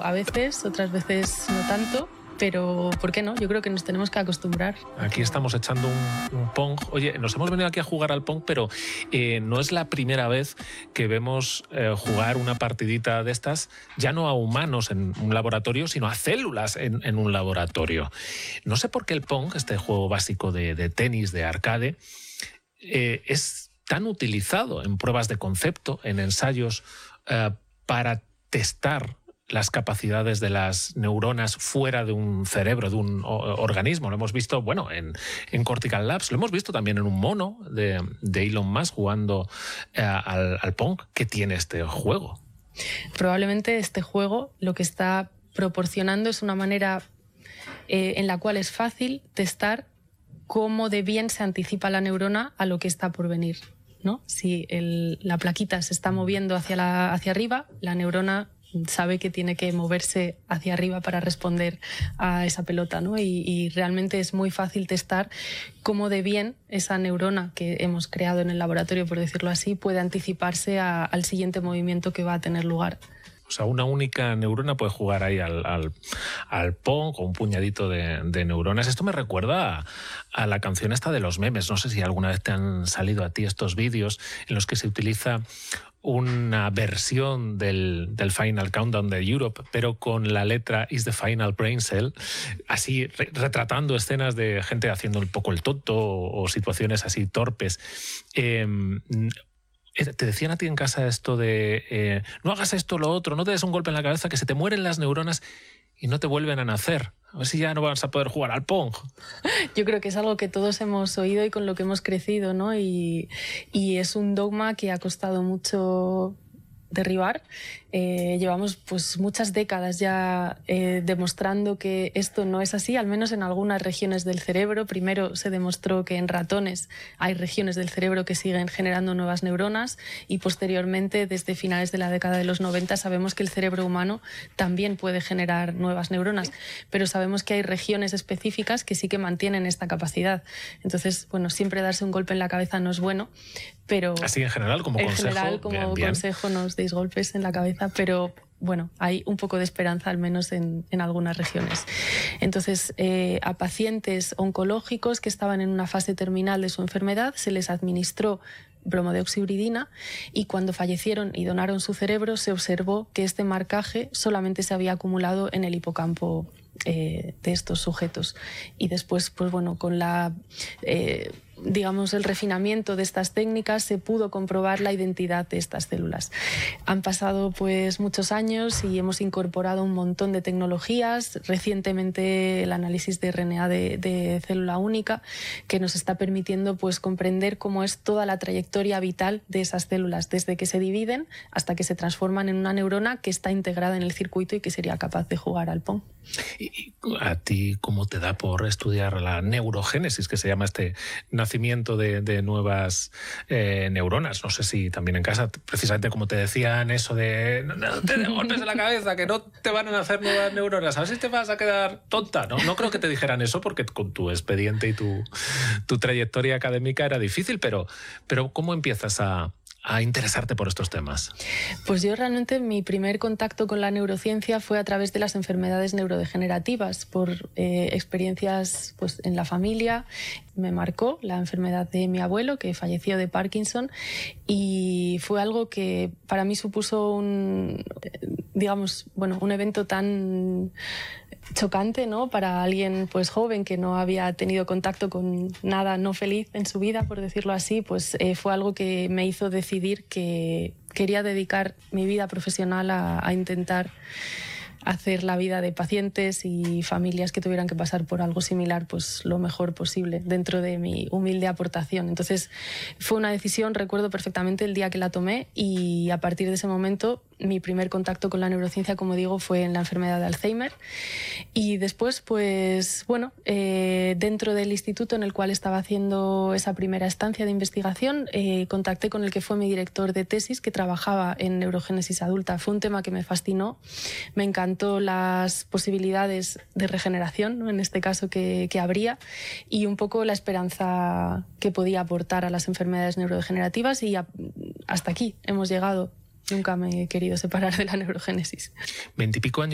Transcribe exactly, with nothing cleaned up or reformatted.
a veces, otras veces no tanto. Pero, ¿por qué no? Yo creo que nos tenemos que acostumbrar. Aquí estamos echando un, un Pong. Oye, nos hemos venido aquí a jugar al Pong, pero eh, no es la primera vez que vemos eh, jugar una partidita de estas, ya no a humanos en un laboratorio, sino a células en, en un laboratorio. No sé por qué el Pong, este juego básico de, de tenis, de arcade, eh, es tan utilizado en pruebas de concepto, en ensayos, eh, para testar las capacidades de las neuronas fuera de un cerebro, de un organismo. Lo hemos visto, bueno, en, en Cortical Labs, lo hemos visto también en un mono de, de Elon Musk jugando eh, al, al Pong. ¿Qué tiene este juego? Probablemente este juego lo que está proporcionando es una manera eh, en la cual es fácil testar cómo de bien se anticipa la neurona a lo que está por venir, ¿no? Si el, la plaquita se está moviendo hacia, la, hacia arriba, la neurona sabe que tiene que moverse hacia arriba para responder a esa pelota, ¿no? Y, y realmente es muy fácil testar cómo de bien esa neurona que hemos creado en el laboratorio, por decirlo así, puede anticiparse a, al siguiente movimiento que va a tener lugar. O sea, una única neurona puede jugar ahí al, al, al Pong con un puñadito de, de neuronas. Esto me recuerda a, a la canción esta de los memes. No sé si alguna vez te han salido a ti estos vídeos en los que se utiliza una versión del, del Final Countdown de Europe, pero con la letra Is the Final Brain Cell, así re, retratando escenas de gente haciendo un poco el tonto o, o situaciones así torpes. Eh, ¿Te decían a ti en casa esto de eh, no hagas esto o lo otro, no te des un golpe en la cabeza, que se te mueren las neuronas y no te vuelven a nacer? A ver si ya no vas a poder jugar al Pong. Yo creo que es algo que todos hemos oído y con lo que hemos crecido, ¿no? Y, y es un dogma que ha costado mucho derribar. Eh, llevamos pues muchas décadas ya eh, demostrando que esto no es así, al menos en algunas regiones del cerebro. Primero se demostró que en ratones hay regiones del cerebro que siguen generando nuevas neuronas y posteriormente, desde finales de la década de los noventa, sabemos que el cerebro humano también puede generar nuevas neuronas, pero sabemos que hay regiones específicas que sí que mantienen esta capacidad. Entonces, bueno, siempre darse un golpe en la cabeza no es bueno, pero... Así en general, como en consejo. En general, como bien, bien. consejo, no os deis golpes en la cabeza, pero bueno, hay un poco de esperanza al menos en, en algunas regiones. Entonces, eh, a pacientes oncológicos que estaban en una fase terminal de su enfermedad se les administró bromodeoxibridina y cuando fallecieron y donaron su cerebro se observó que este marcaje solamente se había acumulado en el hipocampo eh, de estos sujetos. Y después, pues bueno, con la... Eh, digamos, el refinamiento de estas técnicas se pudo comprobar la identidad de estas células. Han pasado pues muchos años y hemos incorporado un montón de tecnologías, recientemente el análisis de R N A de, de célula única, que nos está permitiendo pues comprender cómo es toda la trayectoria vital de esas células, desde que se dividen hasta que se transforman en una neurona que está integrada en el circuito y que sería capaz de jugar al Pong. ¿Y a ti cómo te da por estudiar la neurogénesis, que se llama este nacimiento de, de nuevas eh, neuronas? No sé si también en casa, precisamente como te decían eso de no, no te des golpes en la cabeza, que no te van a nacer nuevas neuronas, a ver si te vas a quedar tonta. No, no creo que te dijeran eso porque con tu expediente y tu, tu trayectoria académica era difícil, pero, pero ¿cómo empiezas a... a interesarte por estos temas? Pues yo realmente mi primer contacto con la neurociencia fue a través de las enfermedades neurodegenerativas, por eh, experiencias pues, en la familia. Me marcó la enfermedad de mi abuelo, que falleció de Parkinson, y fue algo que para mí supuso un, digamos, bueno, un evento tan chocante, ¿no? Para alguien pues joven que no había tenido contacto con nada no feliz en su vida, por decirlo así, pues eh, fue algo que me hizo decidir que quería dedicar mi vida profesional a, a intentar hacer la vida de pacientes y familias que tuvieran que pasar por algo similar pues lo mejor posible dentro de mi humilde aportación. Entonces fue una decisión, recuerdo perfectamente el día que la tomé, y a partir de ese momento mi primer contacto con la neurociencia, como digo, fue en la enfermedad de Alzheimer. Y después, pues bueno, eh, dentro del instituto en el cual estaba haciendo esa primera estancia de investigación, eh, contacté con el que fue mi director de tesis, que trabajaba en neurogénesis adulta. Fue un tema que me fascinó, me encantó las posibilidades de regeneración, ¿no? En este caso que, que habría, y un poco la esperanza que podía aportar a las enfermedades neurodegenerativas, y a, hasta aquí hemos llegado. Nunca me he querido separar de la neurogénesis. Veintipico años